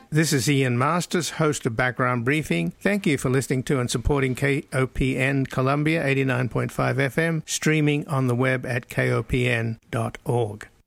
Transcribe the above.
This is Ian Masters, host of Background Briefing. Thank you for listening to and supporting KOPN Columbia 89.5 FM, streaming on the web at kopn.org.